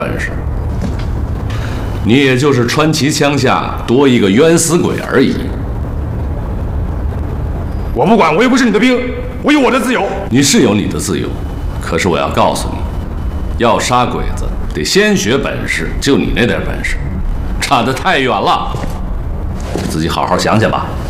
本事，你也就是川崎枪下多一个冤死鬼而已。 我不管，我又不是你的兵，我有我的自由。 你是有你的自由，可是我要告诉你，要杀鬼子得先学本事，就你那点本事，差得太远了。自己好好想想吧。